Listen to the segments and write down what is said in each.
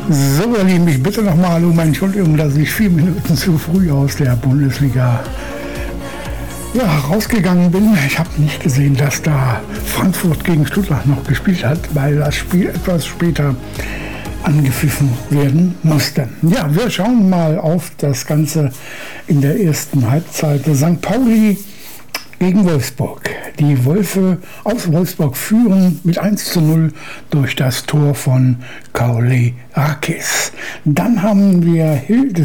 So, ihr Lieben, ich bitte nochmal um Entschuldigung, dass ich 4 Minuten zu früh aus der Bundesliga rausgegangen bin. Ich habe nicht gesehen, dass da Frankfurt gegen Stuttgart noch gespielt hat, weil das Spiel etwas später angepfiffen werden musste. Ja, wir schauen mal auf das Ganze in der ersten Halbzeit. St. Pauli gegen Wolfsburg. Die Wölfe aus Wolfsburg führen mit 1:0 durch das Tor von Kaole Rakis. Dann haben wir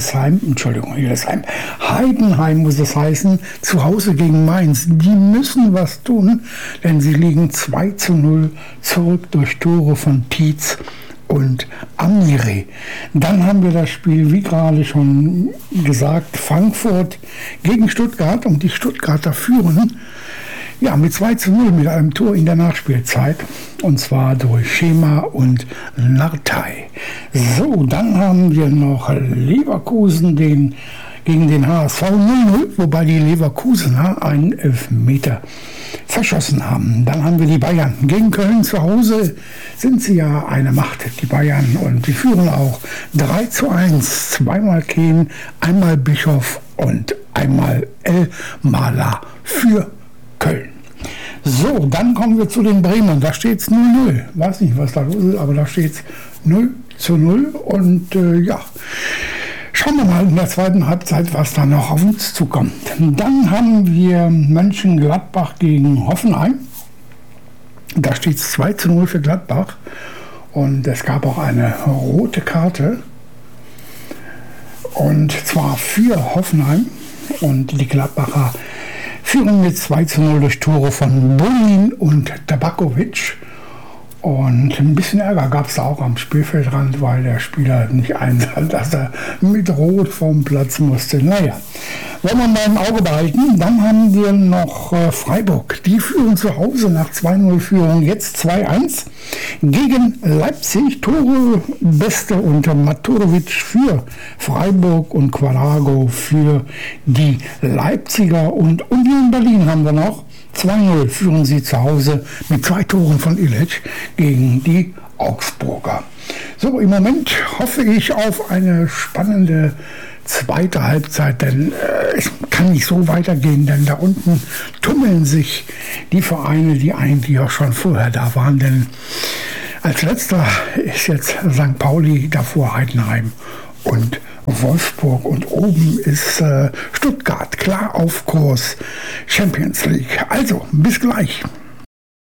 Heidenheim muss es heißen, zu Hause gegen Mainz. Die müssen was tun, denn sie liegen 2:0 zurück durch Tore von Tietz und Amiri. Dann haben wir das Spiel, wie gerade schon gesagt, Frankfurt gegen Stuttgart, und die Stuttgarter führen mit 2:0 mit einem Tor in der Nachspielzeit, und zwar durch Schema und Nartey. So, dann haben wir noch Leverkusen gegen den HSV 0:0, wobei die Leverkusener einen Elfmeter verschossen haben. Dann haben wir die Bayern gegen Köln. Zu Hause sind sie ja eine Macht, die Bayern, und die führen auch 3:1. Zweimal Kehl, einmal Bischof und einmal El Mala für Köln. So, dann kommen wir zu den Bremern. Da steht es 0:0. Weiß nicht, was da los ist, aber da steht es 0:0. Und schauen wir mal in der zweiten Halbzeit, was da noch auf uns zukommt. Dann haben wir Mönchengladbach gegen Hoffenheim. Da steht es 2:0 für Gladbach. Und es gab auch eine rote Karte. Und zwar für Hoffenheim. Und die Gladbacher führen mit 2:0 durch Tore von Bunin und Tabakovic. Und ein bisschen Ärger gab es da auch am Spielfeldrand, weil der Spieler nicht einsah, dass er mit Rot vom Platz musste. Naja, wollen wir mal im Auge behalten. Dann haben wir noch Freiburg. Die führen zu Hause nach 2:0-Führung jetzt 2:1 gegen Leipzig. Tore Beste und Maturovic für Freiburg und Quarago für die Leipziger. Und Union Berlin haben wir noch. 2:0 führen sie zu Hause mit 2 Toren von Ilic gegen die Augsburger. So, im Moment hoffe ich auf eine spannende zweite Halbzeit, denn es kann nicht so weitergehen, denn da unten tummeln sich die Vereine, die eigentlich auch schon vorher da waren, denn als letzter ist jetzt St. Pauli, davor Heidenheim und Wolfsburg, und oben ist Stuttgart klar auf Kurs Champions League. Also, bis gleich.